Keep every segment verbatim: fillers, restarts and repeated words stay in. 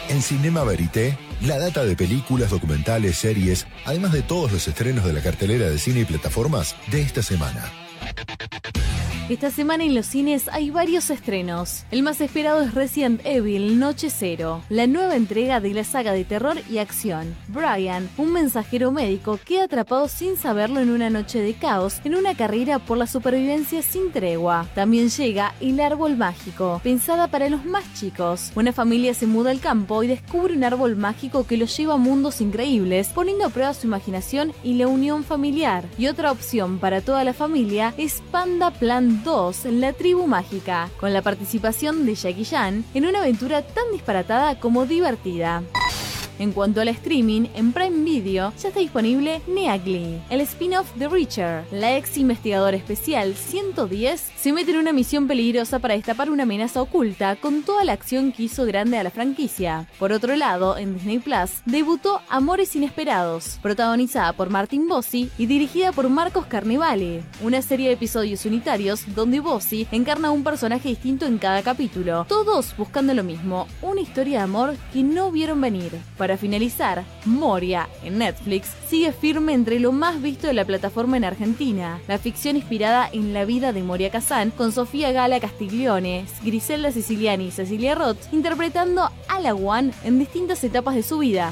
En Cinema Verité, la data de películas, documentales, series, además de todos los estrenos de la cartelera de cine y plataformas de esta semana. Esta semana en los cines hay varios estrenos. El más esperado es Resident Evil Noche Cero, la nueva entrega de la saga de terror y acción. Brian, un mensajero médico, queda atrapado sin saberlo en una noche de caos en una carrera por la supervivencia sin tregua. También llega El Árbol Mágico, pensada para los más chicos. Una familia se muda al campo y descubre un árbol mágico que los lleva a mundos increíbles, poniendo a prueba su imaginación y la unión familiar. Y otra opción para toda la familia es Panda Plan dos, La Tribu Mágica, con la participación de Jackie Chan en una aventura tan disparatada como divertida. En cuanto al streaming, en Prime Video ya está disponible Neagly, el spin-off de Reacher. La ex investigadora especial ciento diez se mete en una misión peligrosa para destapar una amenaza oculta con toda la acción que hizo grande a la franquicia. Por otro lado, en Disney Plus debutó Amores Inesperados, protagonizada por Martin Bossi y dirigida por Marcos Carnevale, una serie de episodios unitarios donde Bossi encarna a un personaje distinto en cada capítulo, todos buscando lo mismo, una historia de amor que no vieron venir. Para finalizar, Moria, en Netflix, sigue firme entre lo más visto de la plataforma en Argentina. La ficción inspirada en la vida de Moria Kazan, con Sofía Gala Castiglione, Griselda Siciliani y Cecilia Roth, interpretando a la One en distintas etapas de su vida.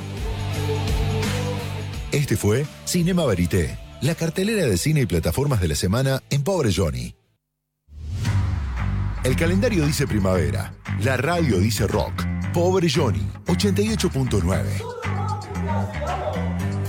Este fue Cinema Verité, la cartelera de cine y plataformas de la semana en Pobre Johnny. El calendario dice primavera, la radio dice rock. Pobre Johnny, ochenta y ocho punto nueve.